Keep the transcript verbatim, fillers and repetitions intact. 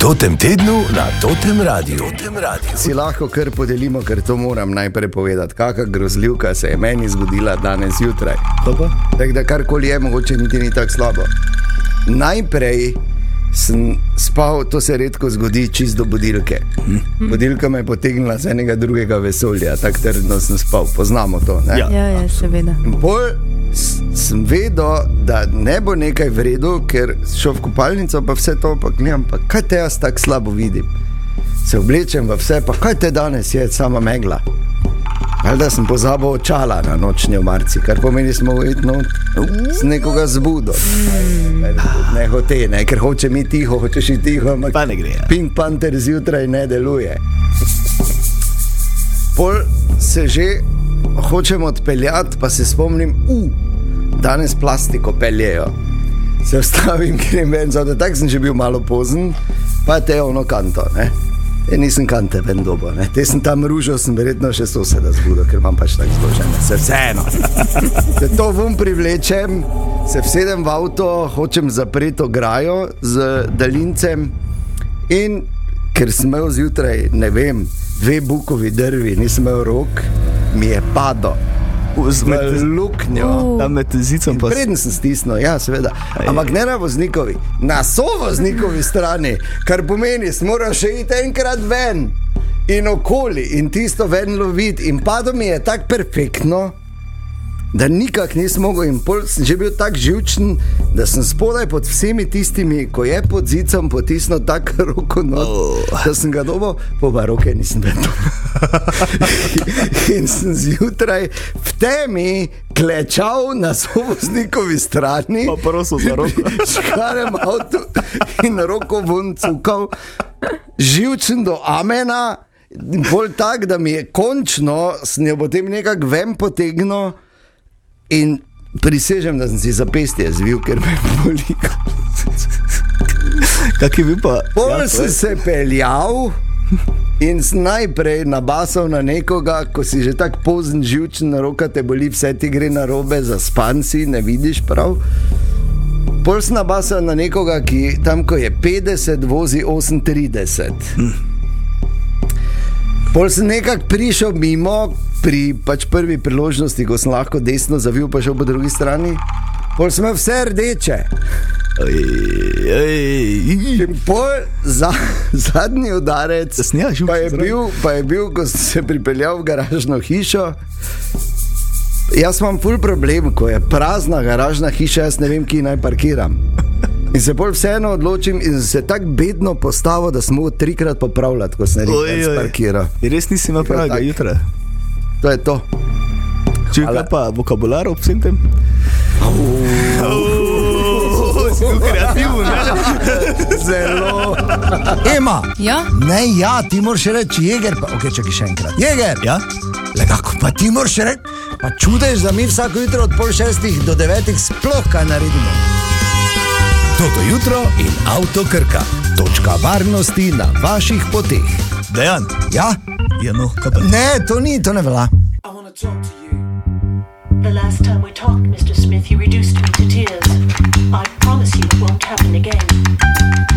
Totem tednu na Totem radiju. Totem radiju. Si lahko kar podelimo, ker to moram najprej povedati. Kakšna grozljivka se je meni zgodila danes jutraj. Tako da karkoli je, mogoče niti ni tako slabo. Najprej sem spal, to se redko zgodi, čist do budilke. Budilka me je potegnila z enega drugega vesolja, tako trdno sem spal. Poznamo to, ne? Ja, ja, ja, seveda. In pol sem vedel, da ne bo nekaj v redu, ker šel v kopalnico, pa vse to, pa gledam, pa kaj te jaz tako slabo vidim. Se oblečem v vse, pa kaj te danes je, sama megla. Ali da sem pozabil očala na nočni omarci, kar pomeni, smo vedno z nekoga zbudil. Ne hote, ne, ker hoče mi tiho, hočeš i tiho, ampak pa ne gre. Pink Panther zjutraj ne deluje. Pol se že hočem odpeljati, pa se spomnim, uh, danes plastiko peljejo. Se vstavim, grem ven, zato tak sem že bil malo pozen, pa te ono kanto, ne. E, nisem kante ven dobo, ne. Te sem tam ružil, sem verjetno še soseda zbudil, ker imam pač tako zložene. Se vseeno. Se to vum privlečem, se vsedem v avto, hočem zapreti ograjo z daljincem in ker sem imel zjutraj, ne vem, dve bukovi drvi, nisem imel rok, mi je padlo v luknjo. Tam med zicom pa... Preden sem stisnil, ja, seveda. Ampak ne na voznikovi, na sovoznikovi strani, kar pomeni, moram še iti enkrat ven in okoli in tisto ven loviti. In padlo mi je tako perfektno, da nikak nisem mogel in pol sem že bil tak živčen, da sem spodaj pod vsemi tistimi, ko je pod zicom potisnil tak roko not, oh. Da sem ga dobil, po pa roke nisem vedel. In sem zjutraj v temi klečal na sovoznikovi strani, pa prosil za roko, škarem avtu in roko vun cukal, živčen do amena, bolj tak, da mi je končno, sem jo potem nekak ven potegnil. In prisežem, da sem si zapestje zvil, ker me boli. Kak je bil pa? Pol sem se peljal in sem najprej nabasal na nekoga, ko si že tak pozen živčen, roka te boli, vse ti gre na robe, zaspan si, ne vidiš prav. Pol sem nabasal na nekoga, ki tam, ko je petdeset, vozi osemintrideset. Hm. Pol sem nekak prišel mimo, pri pač prvi priložnosti, ko sem lahko desno zavil, pa šel po drugi strani. Pol sem imel vse rdeče. Oj, oj. In pol za, zadnji udarec pa je, bil, pa je bil, ko sem se pripeljal v garažno hišo. Jaz imam ful problem, ko je prazna garažna hiša, jaz ne vem, ki naj parkiram. In se bolj vseeno odločim in se tak bedno postavil, da sem mogel trikrat popravljati, ko sem nekaj parkiral. In res nisi imel pravega jutra? To je to. Čekaj pa vokabular ob vsem tem? Si bil kreativen, ne? Zelo. Ema, ja? Ne, ja, ti moraš reči Jeger, pa ok, čakaj še enkrat. Jeger, ja? Le kako, pa ti moraš reči, pa čudeš, da mi vsako jutro od pol šestih do devetih sploh kaj naredimo. Toto jutro in Avto Krka. Točka varnosti na vaših poteh. Dejan? Ja? Ja, no, kaj pa? Ne, to ni, to ne velja. I want to talk to you. The last time we talked, mister Smith, you reduced me to tears. I promise you it won't happen again.